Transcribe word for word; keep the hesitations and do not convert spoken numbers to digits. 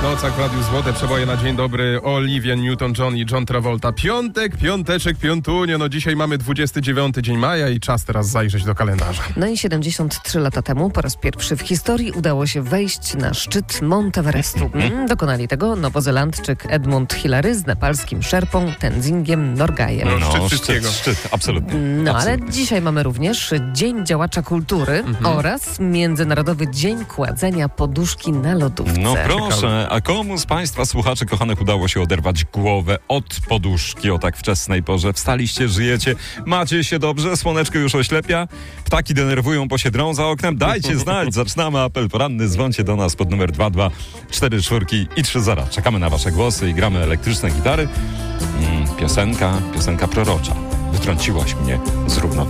Nocach w Radiu Złote przeboje na dzień dobry. Olivia Newton-John i John Travolta. Piątek, piąteczek, piątunio. No dzisiaj mamy dwudziesty dziewiąty dzień maja i czas teraz zajrzeć do kalendarza. No i siedemdziesiąt trzy lata temu po raz pierwszy w historii udało się wejść na szczyt Monteverestu. Mm, dokonali tego Nowozelandczyk Edmund Hillary z nepalskim szerpą Tenzingiem Norgajem. No, szczyt No, wszystkiego. szczyt, szczyt, absolutnie. No absolutnie. ale dzisiaj mamy również Dzień Działacza Kultury Mhm. oraz Międzynarodowy Dzień Kładzenia Poduszki na lodówce. No proszę, a komu z Państwa słuchaczy kochanych udało się oderwać głowę od poduszki o tak wczesnej porze? Wstaliście, żyjecie, macie się dobrze, słoneczko już oślepia, ptaki denerwują, bo się drą za oknem? Dajcie znać, zaczynamy apel poranny, dzwońcie do nas pod numer dwa dwa cztery cztery i trzy zero. Czekamy na Wasze głosy i gramy elektryczne gitary. Mm, piosenka, piosenka prorocza. Wytrąciłaś mnie z równowagi.